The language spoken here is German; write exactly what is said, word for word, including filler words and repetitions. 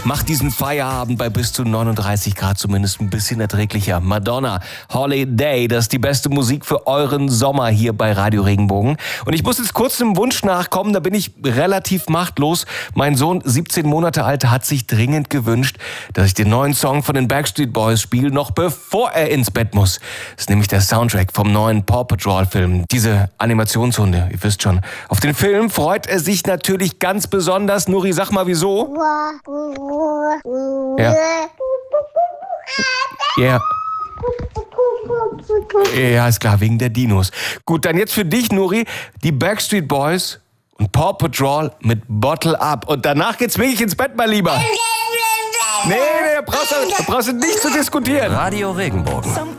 macht diesen Feierabend bei bis zu neununddreißig Grad zumindest ein bisschen erträglicher. Madonna, Holiday, das ist die beste Musik für euren Sommer hier bei Radio Regenbogen. Und ich muss jetzt kurz einem Wunsch nachkommen, da bin ich relativ machtlos. Mein Sohn, siebzehn Monate alt, hat sich dringend gewünscht, dass ich den neuen Song von den Backstreet Boys spiele, noch bevor er ins Bett muss. Das ist nämlich der Soundtrack vom neuen Paw Patrol Film. Diese Animationshunde, ihr wisst schon. Auf den Film freut er sich natürlich ganz besonders. Nuri, sag mal wieso? Ja. Ja. Ja, ist klar, wegen der Dinos. Gut, dann jetzt für dich, Nuri, die Backstreet Boys und Paw Patrol mit Bottle Up. Und danach geht's wirklich ins Bett, mein Lieber. Nee, nee, da brauchst du, da brauchst du nicht zu diskutieren. Radio Regenbogen.